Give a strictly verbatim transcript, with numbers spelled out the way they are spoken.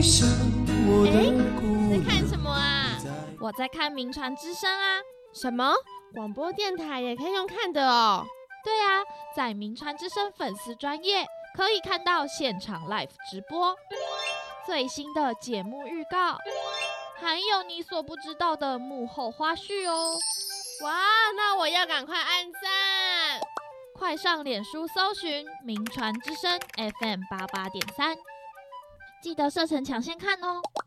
哎，在看什么啊？ 我在看名传之声啊。 什么？广播电台也可以用看的哦？ 对啊，在名传之声粉丝专页可以看到现场 live 直播，最新的节目预告，还有你所不知道的幕后花絮哦。 哇，那我要赶快按赞！ 快上脸书搜寻名传之声 F M 八八点三，记得设成抢先看哦。